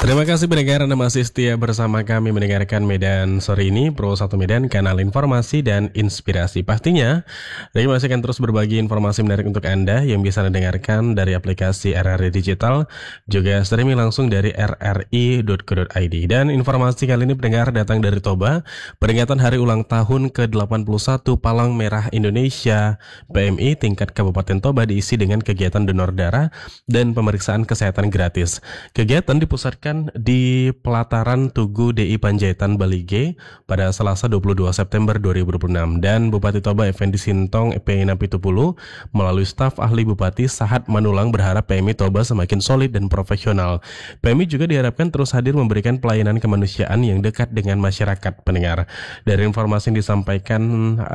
Terima kasih pendengar, Anda masih setia bersama kami mendengarkan Medan sore ini, Pro 1 Medan, kanal informasi dan inspirasi. Pastinya, Regi masih akan terus berbagi informasi menarik untuk Anda yang bisa Anda dengarkan dari aplikasi RRI Digital, juga streaming langsung dari rri.co.id. Dan informasi kali ini pendengar datang dari Toba, peringatan hari ulang tahun ke-81 Palang Merah Indonesia PMI tingkat Kabupaten Toba diisi dengan kegiatan donor darah dan pemeriksaan kesehatan gratis. Kegiatan dipusatkan di pelataran Tugu DI Panjaitan Bali G pada Selasa 22 September 2026 dan Bupati Toba Effendi Sintong P.N. Pitupulu melalui staf ahli Bupati Sahat Manulang berharap PMI Toba semakin solid dan profesional. PMI juga diharapkan terus hadir memberikan pelayanan kemanusiaan yang dekat dengan masyarakat pendengar. Dari informasi yang disampaikan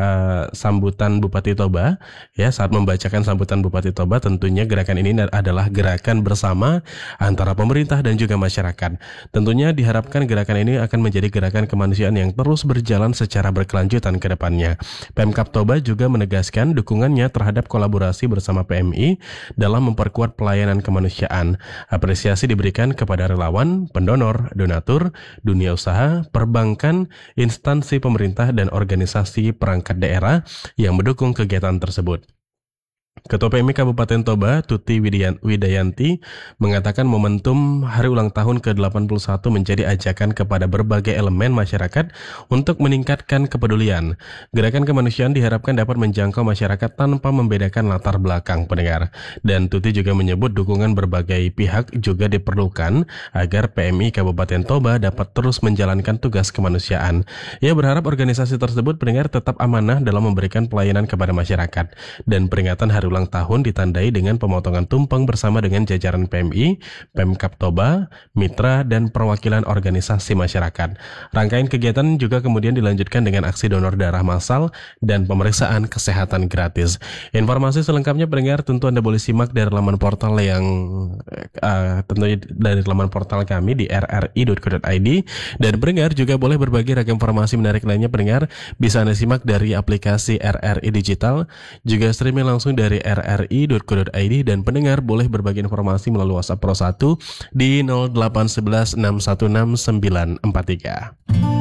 sambutan Bupati Toba, ya saat membacakan sambutan Bupati Toba, tentunya gerakan ini adalah gerakan bersama antara pemerintah dan juga masyarakat. Tentunya diharapkan gerakan ini akan menjadi gerakan kemanusiaan yang terus berjalan secara berkelanjutan ke depannya. Pemkab Toba juga menegaskan dukungannya terhadap kolaborasi bersama PMI dalam memperkuat pelayanan kemanusiaan. Apresiasi diberikan kepada relawan, pendonor, donatur, dunia usaha, perbankan, instansi pemerintah dan organisasi perangkat daerah yang mendukung kegiatan tersebut. Ketua PMI Kabupaten Toba, Tuti Widayanti, mengatakan momentum hari ulang tahun ke-81 menjadi ajakan kepada berbagai elemen masyarakat untuk meningkatkan kepedulian. Gerakan kemanusiaan diharapkan dapat menjangkau masyarakat tanpa membedakan latar belakang pendengar. Dan Tuti juga menyebut dukungan berbagai pihak juga diperlukan agar PMI Kabupaten Toba dapat terus menjalankan tugas kemanusiaan. Ia berharap organisasi tersebut pendengar tetap amanah dalam memberikan pelayanan kepada masyarakat. Dan peringatan hari ulang tahun ditandai dengan pemotongan tumpeng bersama dengan jajaran PMI, Pemkab Toba, mitra, dan perwakilan organisasi masyarakat. Rangkaian kegiatan juga kemudian dilanjutkan dengan aksi donor darah massal dan pemeriksaan kesehatan gratis. Informasi selengkapnya pendengar tentu Anda boleh simak dari laman portal yang tentunya dari laman portal kami di rri.co.id, dan pendengar juga boleh berbagi ragam informasi menarik lainnya pendengar bisa Anda simak dari aplikasi RRI Digital, juga streaming langsung dari rri.co.id, dan pendengar boleh berbagi informasi melalui WhatsApp Pro 1 di 0811 616 943.